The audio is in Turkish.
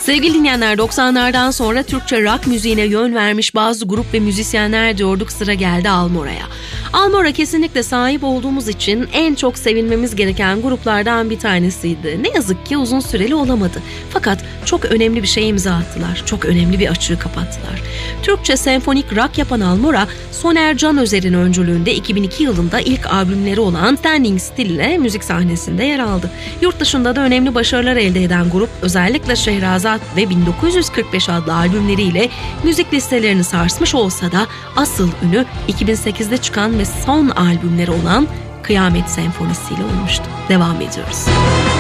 Sevgili dinleyenler, 90'lardan sonra Türkçe rock müziğine yön vermiş bazı grup ve müzisyenler diyorduk, sıra geldi Almora'ya. Almora kesinlikle sahip olduğumuz için en çok sevinmemiz gereken gruplardan bir tanesiydi. Ne yazık ki uzun süreli olamadı. Fakat çok önemli bir şey imza attılar. Çok önemli bir açığı kapattılar. Türkçe senfonik rock yapan Almora, Soner Canözer'in öncülüğünde 2002 yılında ilk albümleri olan Standing Still ile müzik sahnesinde yer aldı. Yurt dışında da önemli başarılar elde eden grup, özellikle Şehrazat ve 1945 adlı albümleriyle müzik listelerini sarsmış olsa da asıl ünü 2008'de çıkan ve son albümleri olan Kıyamet Senfonisi ile olmuştu. Devam ediyoruz.